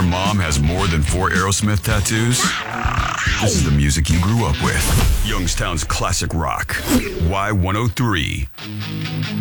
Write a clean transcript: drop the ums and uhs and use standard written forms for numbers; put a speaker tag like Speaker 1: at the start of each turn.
Speaker 1: your mom has more than 4 Aerosmith tattoos? This is the music you grew up with. Youngstown's classic rock. Y103.